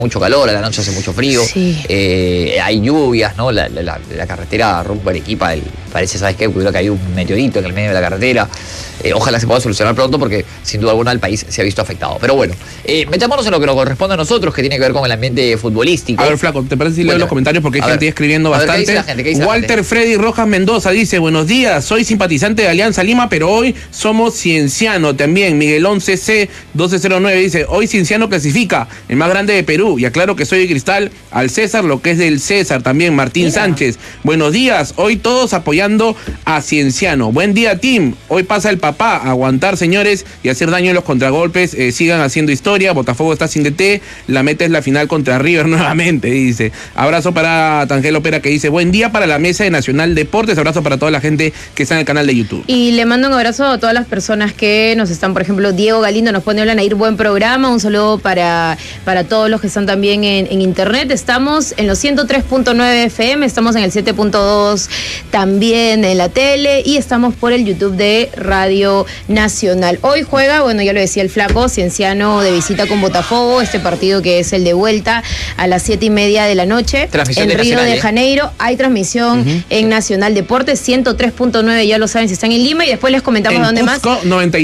mucho calor, a la noche hace mucho frío, Sí. hay lluvias, ¿no? La carretera rumbo a Arequipa, parece, ¿sabes qué? Que hay un meteorito en el medio de la carretera. Ojalá se pueda solucionar pronto porque sin duda alguna el país se ha visto afectado. Pero bueno, metámonos en lo que nos corresponde a nosotros, que tiene que ver con el ambiente futbolístico. A ver, Flaco, ¿te parece si leo los comentarios? Porque hay gente escribiendo bastante. ¿Qué dice la gente? ¿Qué dice Walter la gente? Freddy Rojas Mendoza dice: buenos días, soy simpatizante de Alianza Lima, pero hoy somos Cienciano también. Miguelón CC 1209 dice: hoy Cienciano clasifica, el más grande de Perú. Y aclaro que soy de Cristal al César, lo que es del César también. Martín Sánchez, buenos días, hoy todos apoyando a Cienciano. Buen día, team. Hoy pasa el papá, aguantar, señores, y hacer daño en los contragolpes. Sigan haciendo historia. Botafogo está sin DT, la meta es la final contra River nuevamente, dice. Abrazo para Tangel Opera, que dice: buen día para la mesa de Nacional Deportes. Abrazo para toda la gente que está en el canal de YouTube. Y le mando un abrazo a todas las personas que nos están, por ejemplo, Diego Galindo nos pone: hola Nair, buen programa. Un saludo para todos los que están también en internet. Estamos en los 103.9 FM, estamos en el 7.2 también en la tele y estamos por el YouTube de Radio Nacional. Hoy juega, bueno, ya lo decía el Flaco, Cienciano de visita con Botafogo, este partido que es el de vuelta a las 7:30 de la noche Transmisión en de Río Nacional, de Janeiro. Hay transmisión en Nacional Deportes, 103.9, ya lo saben si están en Lima, y después les comentamos En dónde más. Cusco,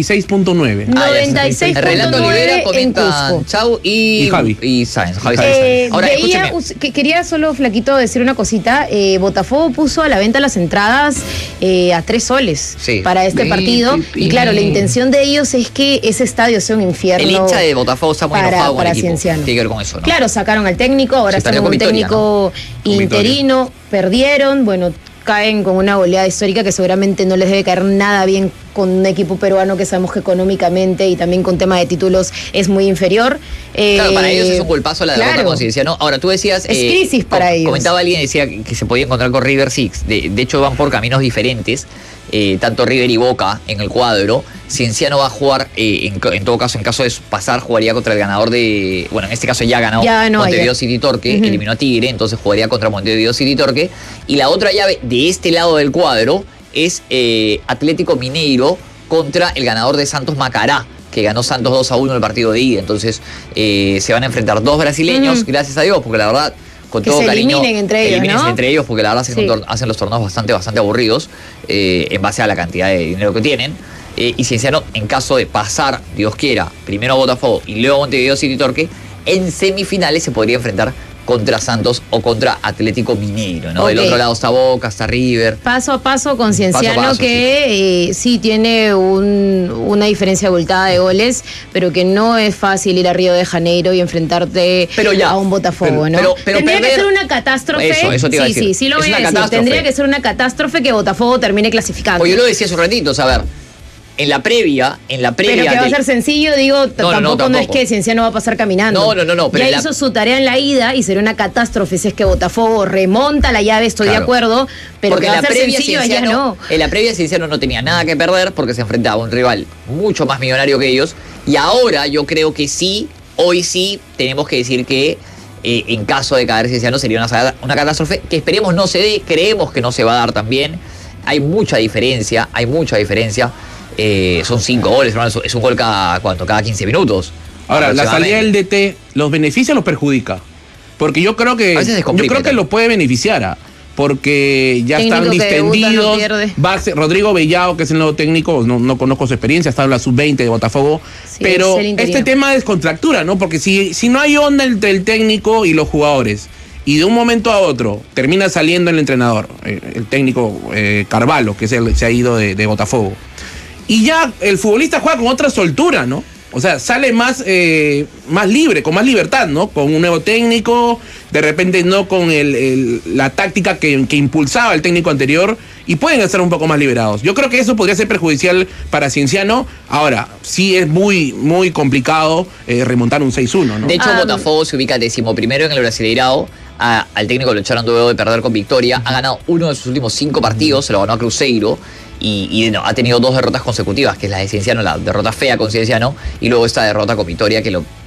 96.9. 96.9 Relato Olivera en comenta Cusco. Chau y Javi. y Sáenz. Javi Sáenz. Ahora, Veía, escúcheme. que quería solo, Flaquito, decir una cosita. Botafogo puso a la venta las entradas a 3 soles para este partido. Y claro, la intención de ellos es que ese estadio sea un infierno. El hincha de Botafogo está muy enojado con el equipo. Cienciano. Tiene que ver con eso, ¿no? Claro, sacaron al técnico, ahora están con un Victoria, técnico interino, perdieron, bueno, caen con una goleada histórica que seguramente no les debe caer nada bien con un equipo peruano que sabemos que económicamente y también con tema de títulos es muy inferior. Claro, para ellos es un golpazo la derrota con Cienciano. Ahora, tú decías... Es crisis para ellos. Comentaba alguien, decía que se podía encontrar con River Six. De hecho, van por caminos diferentes. Tanto River y Boca en el cuadro. Cienciano va a jugar, en todo caso, en caso de pasar, jugaría contra el ganador de... Bueno, en este caso ya ganó Montevideo City Torque, eliminó a Tigre, entonces jugaría contra Montevideo City Torque. Y la otra llave de este lado del cuadro es Atlético Mineiro contra el ganador de Santos Macará, que ganó Santos 2-1 el partido de ida. Entonces se van a enfrentar 2 brasileños, gracias a Dios, porque la verdad... Con que todo se cariño, eliminen entre ellos, ¿no? entre ellos, porque la verdad hacen los torneos bastante aburridos en base a la cantidad de dinero que tienen. Y Cienciano, en caso de pasar, Dios quiera, primero a Botafogo y luego a Montevideo City Torque, en semifinales se podría enfrentar contra Santos o contra Atlético Mineiro, ¿no? Del otro lado está Boca, está River. Paso a paso con Cienciano, que sí tiene una diferencia abultada de goles, pero que no es fácil ir a Río de Janeiro y enfrentarte a un Botafogo, ¿no? Pero tendría que ser una catástrofe. Eso te iba a decir. Sí, lo voy a decir. Tendría que ser una catástrofe que Botafogo termine clasificando. Pues yo lo decía hace un ratito, a ver. En la previa. Pero que va a ser sencillo, digo, tampoco es que Cienciano va a pasar caminando. No. Pero ya hizo su tarea en la ida y sería una catástrofe si es que Botafogo remonta la llave, estoy de acuerdo, pero porque que va a ser sencillo, ya no. En la previa Cienciano no tenía nada que perder porque se enfrentaba a un rival mucho más millonario que ellos. Y ahora yo creo que sí, hoy sí, tenemos que decir que en caso de caer Cienciano sería una catástrofe que esperemos no se dé, creemos que no se va a dar también. Hay mucha diferencia. Son 5 goles, hermano, es un gol cada 15 minutos. Ahora, la salida del DT, ¿los beneficia o los perjudica? Porque yo creo que lo puede beneficiar, porque ya están distendidos. Rodrigo Bellao, que es el nuevo técnico, no conozco su experiencia, está en la sub-20 de Botafogo, pero este tema descontractura, ¿no? Porque si no hay onda entre el técnico y los jugadores, y de un momento a otro termina saliendo el entrenador, el técnico Carvalho, que se ha ido de Botafogo, y ya el futbolista juega con otra soltura, ¿no? O sea, sale más libre, con más libertad, ¿no? Con un nuevo técnico, de repente no con la táctica que impulsaba el técnico anterior, y pueden estar un poco más liberados. Yo creo que eso podría ser perjudicial para Cienciano. Ahora, sí es muy, muy complicado remontar un 6-1, ¿no? De hecho, Botafogo se ubica 11º en el Brasileirao. Al técnico lo echaron luego de perder con Victoria. Ha ganado uno de sus últimos 5 partidos, se lo ganó a Cruzeiro. Y ha tenido 2 derrotas consecutivas, que es la de Cienciano, la derrota fea con Cienciano, y luego esta derrota con Victoria, que lo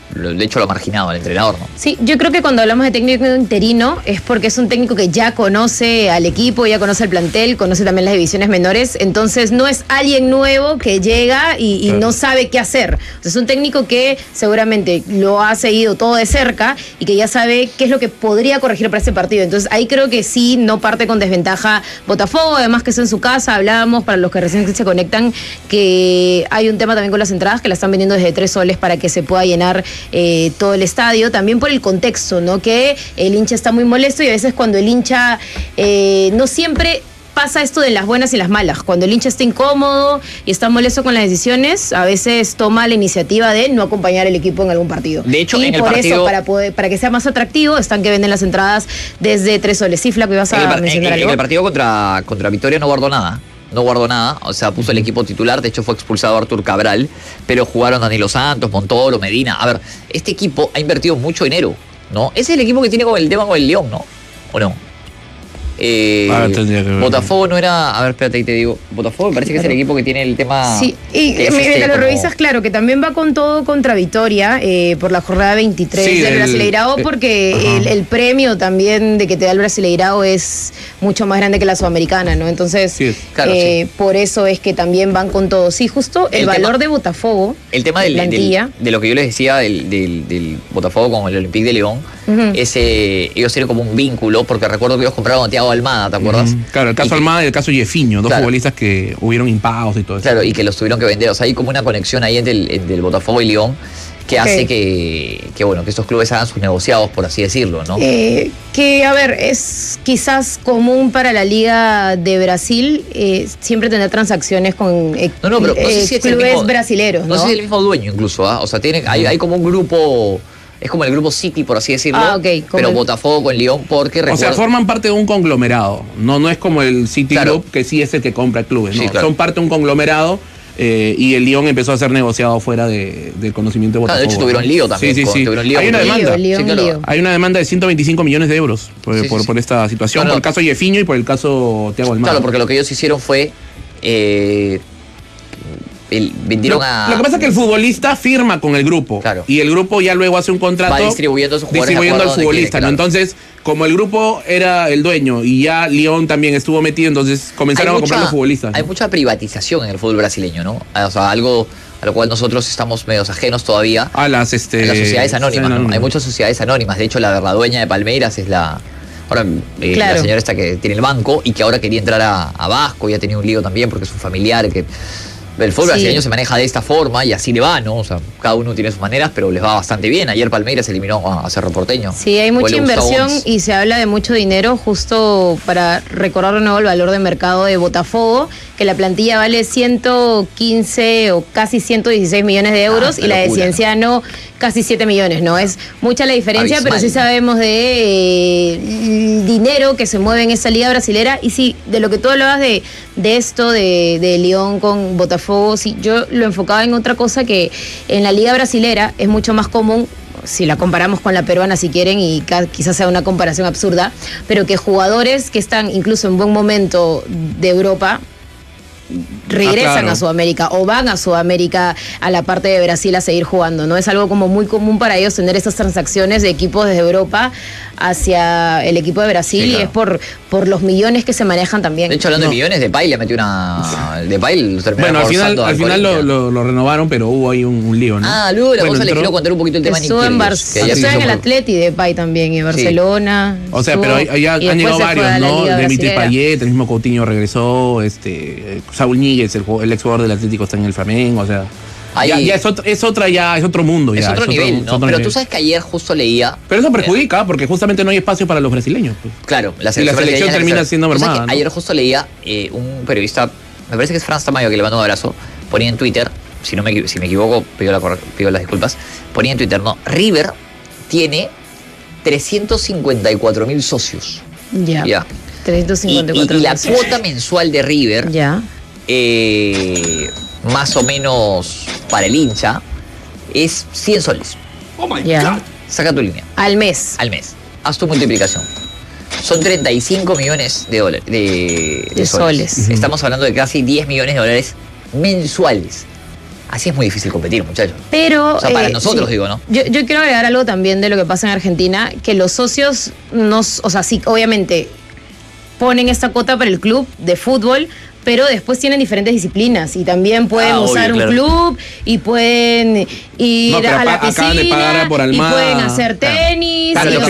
de hecho lo ha marginado el entrenador, ¿no? Sí, yo creo que cuando hablamos de técnico interino es porque es un técnico que ya conoce al equipo, ya conoce el plantel, conoce también las divisiones menores, entonces no es alguien nuevo que llega y no sabe qué hacer. O sea, es un técnico que seguramente lo ha seguido todo de cerca y que ya sabe qué es lo que podría corregir para este partido. Entonces ahí creo que sí, no parte con desventaja Botafogo, además que es en su casa. Hablábamos, para los que recién se conectan, que hay un tema también con las entradas, que la están vendiendo desde 3 soles para que se pueda llenar todo el estadio, también por el contexto, ¿no? Que el hincha está muy molesto y a veces cuando el hincha no siempre pasa esto de las buenas y las malas. Cuando el hincha está incómodo y está molesto con las decisiones, a veces toma la iniciativa de no acompañar al equipo en algún partido. De hecho, y en el por partido, eso, para que sea más atractivo, están que venden las entradas desde 3 soles. Sí, Flaco, ibas a mencionar algo. En el partido contra Victoria no guardó nada, o sea, puso el equipo titular, de hecho fue expulsado Artur Cabral, pero jugaron Danilo Santos, Montoro, Medina. A ver, este equipo ha invertido mucho dinero, ¿no? Ese es el equipo que tiene el tema con el León, ¿no? ¿O no? Botafogo no era. A ver, espérate, ahí te digo. Botafogo me parece que es el equipo que tiene el tema. Sí, y mira, lo revisas, claro, que también va con todo contra Victoria por la jornada 23 del Brasileirao, porque el premio también de que te da el Brasileirao es mucho más grande que la Sudamericana, ¿no? Entonces, claro, por eso es que también van con todo. Sí, justo el valor de Botafogo. El tema de lo que yo les decía del Botafogo con el Olympique de León, ellos tienen como un vínculo, porque recuerdo que ellos compraron a Thiago Almada, ¿te acuerdas? Claro, el caso Almada y el caso Yefiño, dos futbolistas que hubieron impagos y todo eso. Claro, y que los tuvieron que vender. O sea, hay como una conexión ahí entre el Botafogo y León que hace que estos clubes hagan sus negociados, por así decirlo, ¿no? Que, a ver, es quizás común para la Liga de Brasil siempre tener transacciones con pero no sé si clubes brasileros, ¿no? No sé si es el mismo dueño incluso, ¿ah? O sea, hay como un grupo. Es como el grupo City, por así decirlo, pero Botafogo con León, porque O sea, forman parte de un conglomerado, no es como el City Group, que sí es el que compra clubes, ¿no? Sí, claro. Son parte de un conglomerado y el León empezó a ser negociado fuera del conocimiento de Botafogo. De hecho tuvieron lío también. Sí. Hay una demanda. Hay una demanda de 125 millones de euros por esta situación, por el caso Yefiño y por el caso Thiago Almada. Claro, porque lo que ellos hicieron fue... vendieron Lo que pasa es que el futbolista firma con el grupo, y el grupo ya luego hace un contrato, va distribuyendo a sus jugadores al futbolista, ¿no? Entonces, como el grupo era el dueño y ya León también estuvo metido, entonces comenzaron a comprar los futbolistas, ¿no? Hay mucha privatización en el fútbol brasileño, ¿no? O sea, algo a lo cual nosotros estamos medios ajenos todavía. A las sociedades anónimas, ¿no? Hay muchas sociedades anónimas. De hecho, la dueña de Palmeiras es la señora esta que tiene el banco y que ahora quería entrar a Vasco y ha tenido un lío también porque es un familiar que... El fútbol brasileño se maneja de esta forma y así le va, ¿no? O sea, cada uno tiene sus maneras, pero les va bastante bien. Ayer Palmeiras eliminó a Cerro Porteño. Sí, hay mucha inversión y se habla de mucho dinero, justo para recordar de nuevo el valor de mercado de Botafogo, que la plantilla vale 115 o casi 116 millones de euros y la de Cienciano casi 7 millones, ¿no? Es mucha la diferencia, pero sí sabemos de dinero que se mueve en esa liga brasilera. Y sí, de lo que tú hablabas de esto, de León con Botafogo, sí, yo lo enfocaba en otra cosa, que en la liga brasilera es mucho más común, si la comparamos con la peruana si quieren, y quizás sea una comparación absurda, pero que jugadores que están incluso en buen momento de Europa regresan a Sudamérica o van a Sudamérica, a la parte de Brasil, a seguir jugando, ¿no? Es algo como muy común para ellos tener esas transacciones de equipos desde Europa hacia el equipo de Brasil, y es por los millones que se manejan también. De hecho, hablando de millones, Depay le metió una... Depay lo terminó al final lo renovaron, pero hubo ahí un lío, ¿no? Luego le vamos a elegir contar un poquito el tema de estuvo en el Atleti Depay también, y Barcelona. O sea, pero ya han llegado varios, ¿no? Dimitri Payet, el mismo Coutinho regresó, Saúl Ñíguez, el ex jugador del Atlético, está en el Flamengo, o sea... Ya es otro mundo. Es otro nivel, ¿no? Pero tú sabes que ayer justo leía... Pero eso perjudica, porque justamente no hay espacio para los brasileños. Pues. Claro, la selección termina siendo mermada, ¿no? Ayer justo leía un periodista, me parece que es Franz Tamayo, que le mando un abrazo, ponía en Twitter, si me equivoco, pido las disculpas, ponía en Twitter, ¿no? River tiene 354.000 socios. Ya. 354.000 y la cuota mensual de River... más o menos para el hincha es 100 soles. Oh my God. Saca tu línea. Al mes. Haz tu multiplicación. Son 35 millones de dólares. De soles. Estamos hablando de casi 10 millones de dólares mensuales. Así es muy difícil competir, muchachos. Pero, o sea, para nosotros, digo, ¿no? Yo quiero agregar algo también de lo que pasa en Argentina, que los socios, o sea, sí, obviamente ponen esta cuota para el club de fútbol, pero después tienen diferentes disciplinas y también pueden usar un club y pueden ir a la piscina de pagar por y pueden hacer tenis. Claro,